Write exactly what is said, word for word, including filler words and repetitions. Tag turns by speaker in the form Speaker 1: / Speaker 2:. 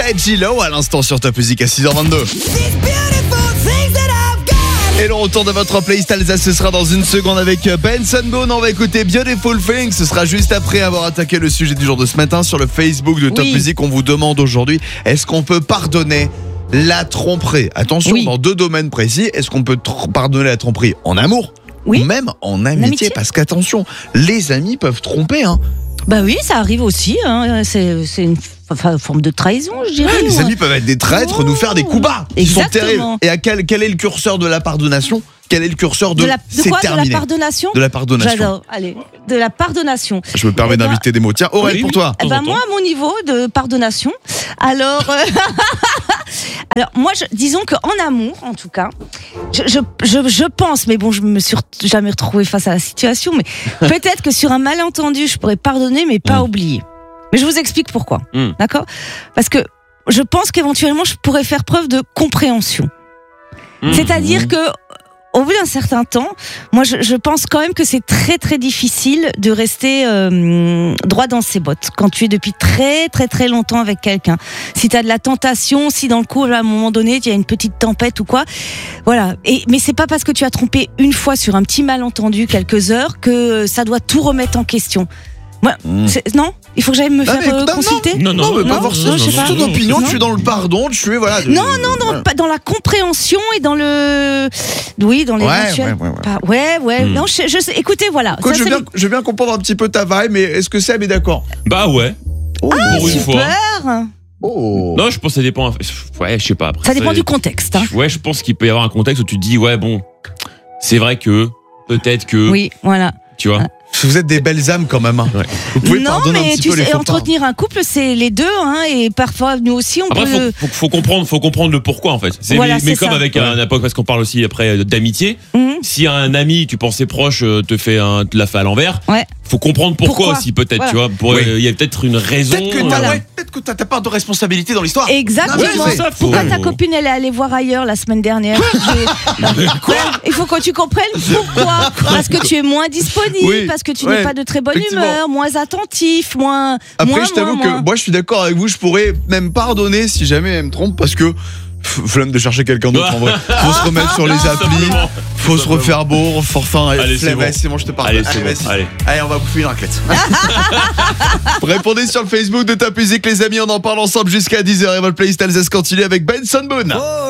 Speaker 1: et J-Lo à l'instant sur Top Music à six heures vingt-deux. Et le retour de votre playlist Alsace, ce sera dans une seconde avec Benson Boone. On va écouter Beautiful Things. Ce sera juste après avoir attaqué le sujet du jour de ce matin sur le Facebook de Top
Speaker 2: Oui.
Speaker 1: Music. On vous demande aujourd'hui, est-ce qu'on peut pardonner la tromperie? Attention,
Speaker 2: Oui.
Speaker 1: dans deux domaines précis. Est-ce qu'on peut tr- pardonner la tromperie en amour?
Speaker 2: Oui.
Speaker 1: Ou même en amitié,
Speaker 2: amitié.
Speaker 1: parce qu'attention, les amis peuvent tromper, hein.
Speaker 2: Bah oui, ça arrive aussi. Hein. C'est, c'est une f- forme de trahison, je dirais.
Speaker 1: Les
Speaker 2: ou-
Speaker 1: amis peuvent être des traîtres,
Speaker 2: Oh.
Speaker 1: nous faire des coups bas. Ils sont
Speaker 2: Exactement.
Speaker 1: terribles. Et à quel, quel est le curseur de la pardonnation? Quel est le curseur de,
Speaker 2: De la, de
Speaker 1: c'est
Speaker 2: quoi De la
Speaker 1: terminé?
Speaker 2: pardonnation
Speaker 1: De la pardonnation.
Speaker 2: J'adore. Allez, de la pardonnation.
Speaker 1: Je me permets
Speaker 2: Eh ben-
Speaker 1: d'inviter des mots. Tiens, Aurèle,
Speaker 3: Oui,
Speaker 1: pour
Speaker 3: oui.
Speaker 1: toi.
Speaker 2: Eh
Speaker 3: temps
Speaker 2: ben
Speaker 3: en temps.
Speaker 2: moi, à mon niveau de pardonnation, alors, euh, alors moi, je, disons que en amour, en tout cas, je, je, je, je pense, mais bon, je me suis re- jamais retrouvée face à la situation, mais peut-être que sur un malentendu, je pourrais pardonner, mais pas
Speaker 3: Mm.
Speaker 2: oublier. Mais je vous explique pourquoi,
Speaker 3: Mm.
Speaker 2: d'accord? Parce que je pense qu'éventuellement, je pourrais faire preuve de compréhension.
Speaker 3: Mmh.
Speaker 2: C'est-à-dire que, au bout d'un certain temps, moi, je, je pense quand même que c'est très très difficile de rester euh, droit dans ses bottes quand tu es depuis très très très longtemps avec quelqu'un. Si tu as de la tentation, si dans le couple à un moment donné il y a une petite tempête ou quoi, voilà. Et mais c'est pas parce que tu as trompé une fois sur un petit malentendu quelques heures que ça doit tout remettre en question. Moi,
Speaker 1: Mmh.
Speaker 2: c'est- non, il faut que j'aille me
Speaker 1: Ah,
Speaker 2: faire
Speaker 1: mais écoute,
Speaker 2: euh,
Speaker 1: non,
Speaker 2: consulter.
Speaker 3: Non, non,
Speaker 1: Non, mais pas
Speaker 2: non,
Speaker 1: forcément.
Speaker 2: non, je sais
Speaker 1: C'est
Speaker 2: pas.
Speaker 1: ton opinion,
Speaker 2: Non.
Speaker 1: tu es dans le pardon, tu es voilà.
Speaker 2: Non, non, non,
Speaker 1: Voilà.
Speaker 2: pas dans la compréhension et dans le, oui, dans
Speaker 1: Ouais,
Speaker 2: l'éventuel.
Speaker 1: ouais, ouais, ouais.
Speaker 2: Pas- ouais, ouais.
Speaker 3: Hmm.
Speaker 2: Non, je, je sais. Écoutez, voilà.
Speaker 1: Écoute,
Speaker 2: Ça,
Speaker 1: je, veux
Speaker 2: c'est
Speaker 1: bien, je veux bien comprendre un petit peu ta vibe, mais est-ce que Seb est d'accord?
Speaker 3: Bah ouais.
Speaker 1: Oh,
Speaker 3: pour
Speaker 2: le-
Speaker 3: une fois.
Speaker 2: super.
Speaker 1: oh.
Speaker 3: Non, je pense que ça dépend. Ouais, je sais pas. Après,
Speaker 2: Ça dépend
Speaker 3: c'est-
Speaker 2: du contexte. Hein.
Speaker 3: Ouais, je pense qu'il peut y avoir un contexte où tu te dis, ouais, bon, c'est vrai que, peut-être que,
Speaker 2: Oui, voilà.
Speaker 3: tu vois.
Speaker 1: Vous êtes des belles âmes quand même. Hein.
Speaker 3: Ouais.
Speaker 1: Vous pouvez
Speaker 2: Non,
Speaker 1: pardonner un
Speaker 2: mais
Speaker 1: petit
Speaker 2: tu
Speaker 1: peu les
Speaker 2: sais,
Speaker 1: faux pas.
Speaker 2: entretenir un couple, c'est les deux, hein, et parfois nous aussi, on
Speaker 3: Après,
Speaker 2: peut.
Speaker 3: faut, faut, faut comprendre, faut comprendre le pourquoi en fait. C'est,
Speaker 2: Voilà,
Speaker 3: mais mais
Speaker 2: c'est
Speaker 3: comme
Speaker 2: ça.
Speaker 3: avec un époque, parce qu'on parle aussi après d'amitié.
Speaker 2: Mhm.
Speaker 3: Si un ami, tu pensais proche, euh, te fait un, te l'a fait à l'envers.
Speaker 2: Ouais.
Speaker 3: Faut comprendre pourquoi,
Speaker 2: Pourquoi
Speaker 3: aussi peut-être,
Speaker 2: Voilà.
Speaker 3: tu vois. Pour,
Speaker 1: Oui.
Speaker 3: euh, il y a peut-être une raison.
Speaker 1: Peut-être que t'as
Speaker 2: Voilà.
Speaker 1: ouais, peut-être que t'as ta part de responsabilité dans l'histoire.
Speaker 2: Exactement.
Speaker 1: Non, mais c'est
Speaker 3: ça, faut-
Speaker 2: Pourquoi ta copine elle est allée voir ailleurs la semaine dernière? J'ai-
Speaker 3: Quoi
Speaker 2: Il faut que tu comprennes pourquoi. Parce que tu es moins disponible,
Speaker 1: Oui,
Speaker 2: parce que tu
Speaker 1: ouais,
Speaker 2: n'es pas de très bonne
Speaker 1: effectivement.
Speaker 2: humeur, moins attentif, moins.
Speaker 1: Après,
Speaker 2: moins,
Speaker 1: je t'avoue
Speaker 2: moins,
Speaker 1: que
Speaker 2: moins.
Speaker 1: moi, je suis d'accord avec vous. Je pourrais même pardonner si jamais elle me trompe parce que pff, flemme de chercher quelqu'un d'autre en vrai. Faut se remettre sur les applis,
Speaker 3: Simplement.
Speaker 1: faut se refaire beau, forfin.
Speaker 3: Allez, c'est bon.
Speaker 1: C'est bon, je te pardonne.
Speaker 3: Allez, c'est bon.
Speaker 1: vas-y.
Speaker 3: Allez.
Speaker 1: Allez, on va bouffer une raclette. Répondez sur le Facebook de Top Music, les amis. On en parle ensemble jusqu'à dix heures et votre playlist Alsace continue avec Benson Boone.